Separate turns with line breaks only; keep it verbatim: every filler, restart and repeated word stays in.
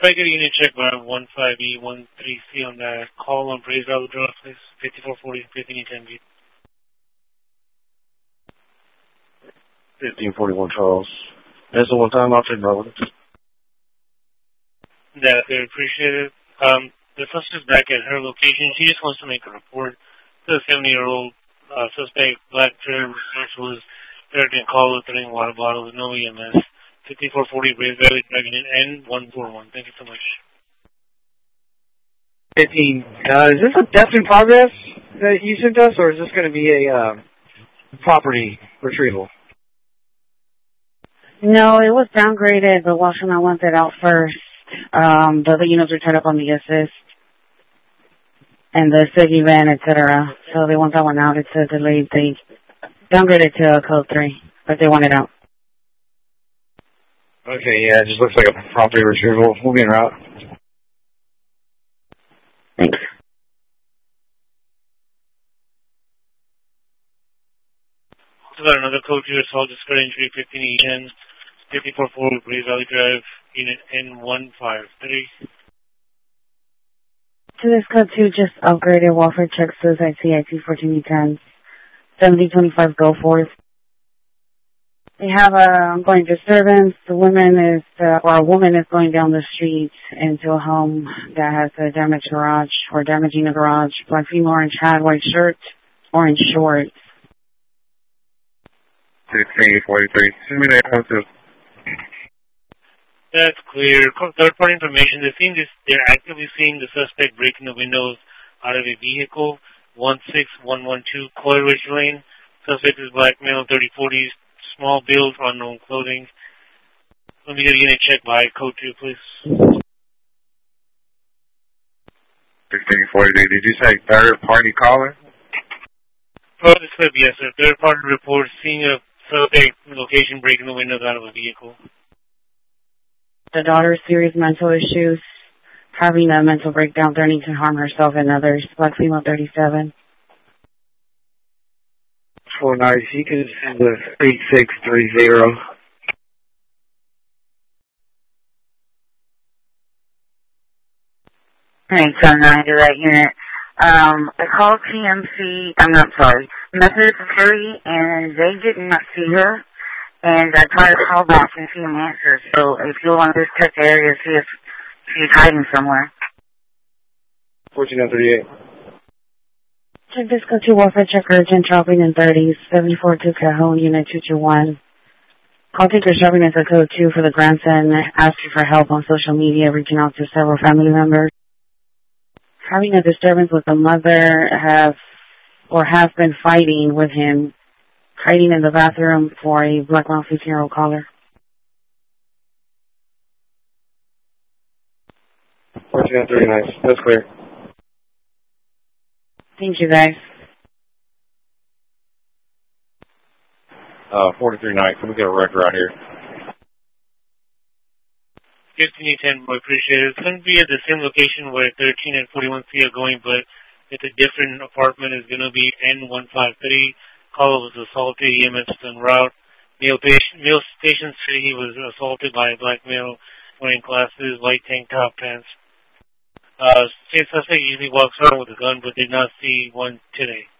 If I get a unit check by one five E one three C on that call on Braze Valley Drive, please. fifty-four forty, fifteen ten B.
fifteen forty-one Charles. That's the one time I'll take brother.
That's very appreciated. Um, the suspect's back at her location. She just wants to make a report. The seventy-year-old uh, suspect, black term, was American call with three water bottle with no E M S. fifty-four forty Braze Valley Dragon N one forty-one. Thank you so much.
fifteen. Uh, is this a death in progress that you sent us, or is this going to be a uh, property retrieval?
No, it was downgraded, but Washington wants it out first. Um, the other units were tied up on the assist and the Siggy van, et cetera. So they want that one out. It's a delayed. They downgraded to code three, but they want it out.
Okay, yeah, it just looks like a property retrieval. We'll be en route.
Thanks.
Also got another code here, assault discard injury fifteen E ten, fifty-four forty Braze Valley Drive, unit N one five three.
To this code two, just upgraded Walford check suicide C I T fourteen E ten, seventy twenty-five go forth. They have a ongoing disturbance. The woman is, uh, or a woman is going down the street into a home that has a damaged garage or damaging a garage. Black female, orange hat, white shirt, orange shorts.
sixteen forty-three. Send me that code two.
That's clear. Third party information. They're seeing this. They're actively seeing the suspect breaking the windows out of a vehicle. one six one one two Coy Ridge Lane. Suspect is black male, thirty forties. Small build, unknown clothing. Let me get a unit check by code two, please.
sixteen forty-three. Did you say third party caller?
Oh, this clip, yes, sir. Third party report seeing a suspect location breaking the windows out of a vehicle.
The daughter's serious mental issues, having a mental breakdown, threatening to harm herself and others. Black female, thirty-seven.
four nine, you can send the three six three zero.
Alright, so nine to that unit. Um, I called T M C, I'm not sorry, Methodist Security, and they did not see her. And I tried to call back and see him answer. So if you want to just check the area, see if she's hiding somewhere.
fourteen thirty-eight.
Check this go to Warfare Check Urgent Shopping in thirties, seventy-four two Cajon, Unit two two one. Call Taker Shopping is a code two for the grandson, asking for help on social media, reaching out to several family members. Having a disturbance with the mother, have or has been fighting with him, hiding in the bathroom for a black male fifteen-year-old caller.
fourteen thirty-nine, that's clear.
Thank you, guys.
Uh, forty-three night. Can we get a record right here?
fifteen ten, I appreciate it. It's going to be at the same location where thirteen and forty-one C are going, but it's a different apartment. It's going to be N one five three. Caller was assaulted. E M S is en route. Neil, Neil Station City, he was assaulted by a black male wearing glasses, white tank top, pants. Uh, same suspect usually walks around with a gun, but did not see one today.